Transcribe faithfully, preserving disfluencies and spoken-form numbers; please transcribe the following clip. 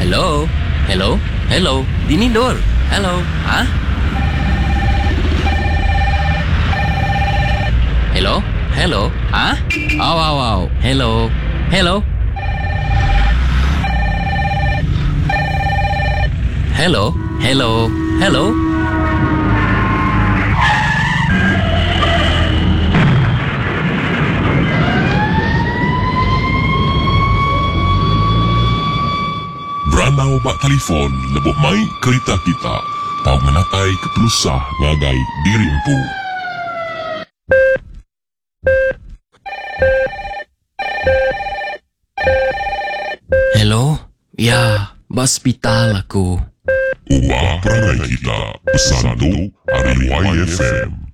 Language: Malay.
Hello? Hello? Hello? Dinidor? Hello? Ha? Hello? Hello? Ha? Aw, aw, aw. Hello? Hello? Hello? Hello? Hello? Branaw ba telefon lebih mai kereta kita. Tau menakai kepelusah ngagai diri empu. Hello? Ya, hospital aku. Ubah perangai kita. Pesan tu hari Y F M.